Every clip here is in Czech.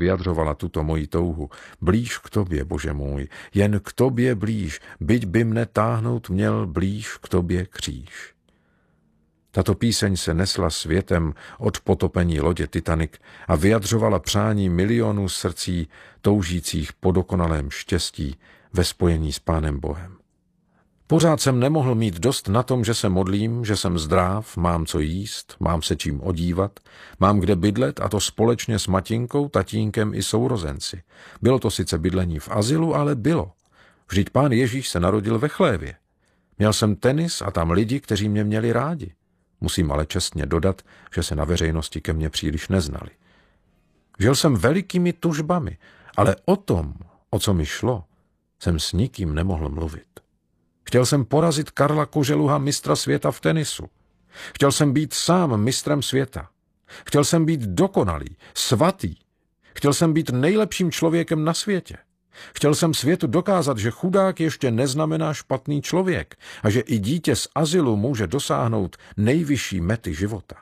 vyjadřovala tuto moji touhu. Blíž k tobě, Bože můj, jen k tobě blíž, byť by mne táhnout měl blíž k tobě kříž. Tato píseň se nesla světem od potopení lodě Titanic a vyjadřovala přání milionů srdcí toužících po dokonalém štěstí ve spojení s Pánem Bohem. Pořád jsem nemohl mít dost na tom, že se modlím, že jsem zdrav, mám co jíst, mám se čím odívat, mám kde bydlet, a to společně s matinkou, tatínkem i sourozenci. Bylo to sice bydlení v azylu, ale bylo. Vždyť Pán Ježíš se narodil ve chlévě. Měl jsem tenis a tam lidi, kteří mě měli rádi. Musím ale čestně dodat, že se na veřejnosti ke mně příliš neznali. Žil jsem velikými tužbami, ale o tom, o co mi šlo, jsem s nikým nemohl mluvit. Chtěl jsem porazit Karla Koželuha, mistra světa v tenisu. Chtěl jsem být sám mistrem světa. Chtěl jsem být dokonalý, svatý. Chtěl jsem být nejlepším člověkem na světě. Chtěl jsem světu dokázat, že chudák ještě neznamená špatný člověk a že i dítě z azylu může dosáhnout nejvyšší mety života.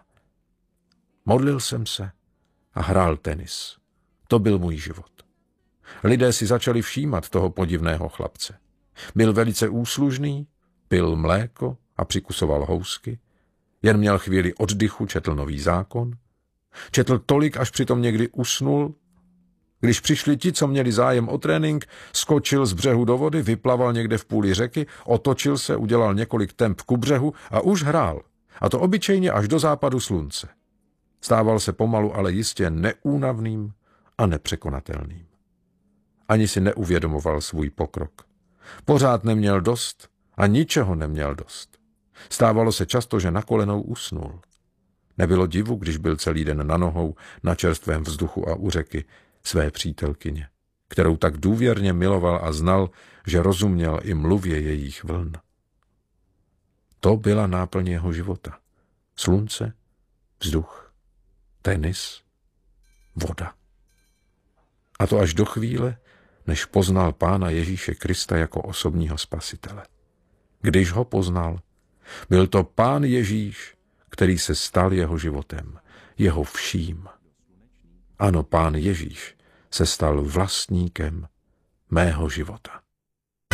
Modlil jsem se a hrál tenis. To byl můj život. Lidé si začali všímat toho podivného chlapce. Byl velice úslužný, pil mléko a přikusoval housky. Jen měl chvíli oddychu, četl Nový zákon. Četl tolik, až přitom někdy usnul. Když přišli ti, co měli zájem o trénink, skočil z břehu do vody, vyplaval někde v půli řeky, otočil se, udělal několik temp ku břehu a už hrál. A to obyčejně až do západu slunce. Stával se pomalu, ale jistě neúnavným a nepřekonatelným. Ani si neuvědomoval svůj pokrok. Pořád neměl dost a ničeho neměl dost. Stávalo se často, že na kolenou usnul. Nebylo divu, když byl celý den na nohou, na čerstvém vzduchu a u řeky své přítelkyně, kterou tak důvěrně miloval a znal, že rozuměl i mluvě jejich vln. To byla náplň jeho života. Slunce, vzduch, tenis, voda. A to až do chvíle, než poznal Pána Ježíše Krista jako osobního spasitele. Když ho poznal, byl to Pán Ježíš, který se stal jeho životem, jeho vším. Ano, Pán Ježíš se stal vlastníkem mého života.